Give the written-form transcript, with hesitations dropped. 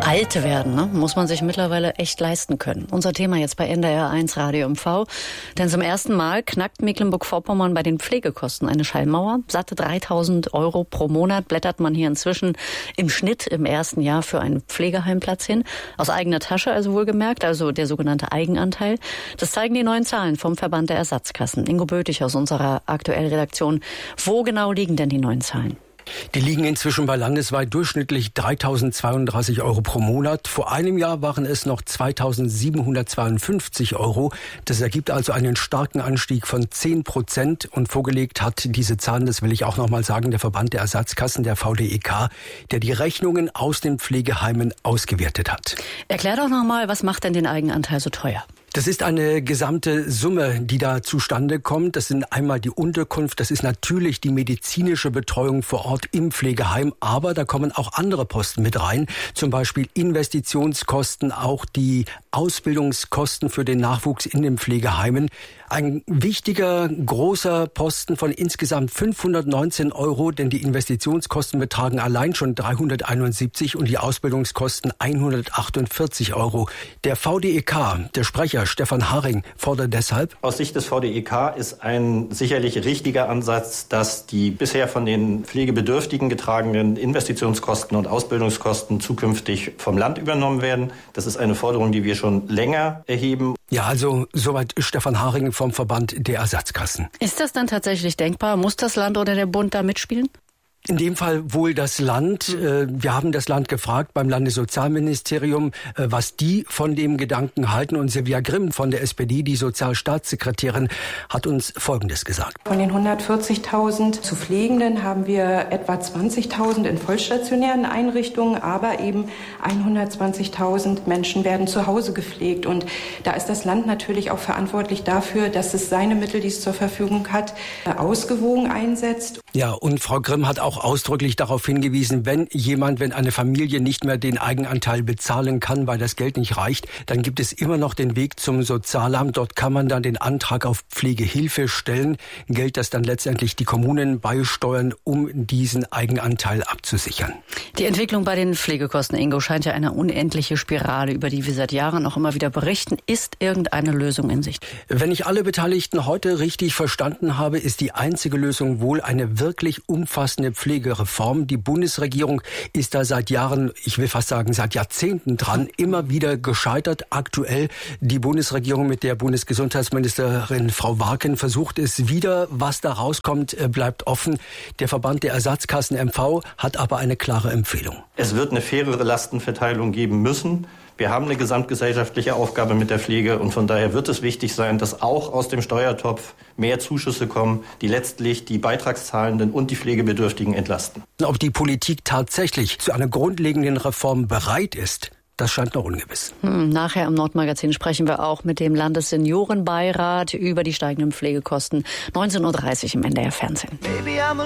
Alt werden, ne? Muss man sich mittlerweile echt leisten können. Unser Thema jetzt bei NDR1 Radio MV. Denn zum ersten Mal knackt Mecklenburg-Vorpommern bei den Pflegekosten eine Schallmauer. Satte 3.000 € pro Monat blättert man hier inzwischen im Schnitt im ersten Jahr für einen Pflegeheimplatz hin. Aus eigener Tasche also wohlgemerkt, also der sogenannte Eigenanteil. Das zeigen die neuen Zahlen vom Verband der Ersatzkassen. Ingo Bötig aus unserer Aktuell-Redaktion. Wo genau liegen denn die neuen Zahlen? Die liegen inzwischen bei landesweit durchschnittlich 3.032 € pro Monat. Vor einem Jahr waren es noch 2.752 €. Das ergibt also einen starken Anstieg von 10%. Und vorgelegt hat diese Zahlen, das will ich auch noch mal sagen, der Verband der Ersatzkassen, der VDEK, der die Rechnungen aus den Pflegeheimen ausgewertet hat. Erklär doch noch mal, was macht denn den Eigenanteil so teuer? Das ist eine gesamte Summe, die da zustande kommt. Das sind einmal die Unterkunft, das ist natürlich die medizinische Betreuung vor Ort im Pflegeheim, aber da kommen auch andere Posten mit rein, zum Beispiel Investitionskosten, auch die Ausbildungskosten für den Nachwuchs in den Pflegeheimen. Ein wichtiger, großer Posten von insgesamt 519 €, denn die Investitionskosten betragen allein schon 371 und die Ausbildungskosten 148 €. Der VDEK, der Sprecher Stefan Haring, fordert deshalb: Aus Sicht des VDEK ist ein sicherlich richtiger Ansatz, dass die bisher von den Pflegebedürftigen getragenen Investitionskosten und Ausbildungskosten zukünftig vom Land übernommen werden. Das ist eine Forderung, die wir schon länger erheben. Ja, also soweit Stefan Haring vom Verband der Ersatzkassen. Ist das dann tatsächlich denkbar? Muss das Land oder der Bund da mitspielen? In dem Fall wohl das Land. Wir haben das Land gefragt beim Landessozialministerium, was die von dem Gedanken halten. Und Silvia Grimm von der SPD, die Sozialstaatssekretärin, hat uns Folgendes gesagt. Von den 140.000 zu Pflegenden haben wir etwa 20.000 in vollstationären Einrichtungen, aber eben 120.000 Menschen werden zu Hause gepflegt. Und da ist das Land natürlich auch verantwortlich dafür, dass es seine Mittel, die es zur Verfügung hat, ausgewogen einsetzt. Ja, und Frau Grimm hat auch ausdrücklich darauf hingewiesen, wenn eine Familie nicht mehr den Eigenanteil bezahlen kann, weil das Geld nicht reicht, dann gibt es immer noch den Weg zum Sozialamt. Dort kann man dann den Antrag auf Pflegehilfe stellen. Geld, das dann letztendlich die Kommunen beisteuern, um diesen Eigenanteil abzusichern. Die Entwicklung bei den Pflegekosten, Ingo, scheint ja eine unendliche Spirale, über die wir seit Jahren auch immer wieder berichten. Ist irgendeine Lösung in Sicht? Wenn ich alle Beteiligten heute richtig verstanden habe, ist die einzige Lösung wohl eine wirklich umfassende Pflegereform. Die Bundesregierung ist da seit Jahren, ich will fast sagen seit Jahrzehnten dran, immer wieder gescheitert. Aktuell die Bundesregierung mit der Bundesgesundheitsministerin Frau Warken versucht es wieder. Was da rauskommt, bleibt offen. Der Verband der Ersatzkassen MV hat aber eine klare Empfehlung. Es wird eine fairere Lastenverteilung geben müssen. Wir haben eine gesamtgesellschaftliche Aufgabe mit der Pflege und von daher wird es wichtig sein, dass auch aus dem Steuertopf mehr Zuschüsse kommen, die letztlich die Beitragszahlenden und die Pflegebedürftigen entlasten. Ob die Politik tatsächlich zu einer grundlegenden Reform bereit ist, das scheint noch ungewiss. Nachher im Nordmagazin sprechen wir auch mit dem Landesseniorenbeirat über die steigenden Pflegekosten. 19:30 Uhr im NDR Fernsehen. Baby, I'm a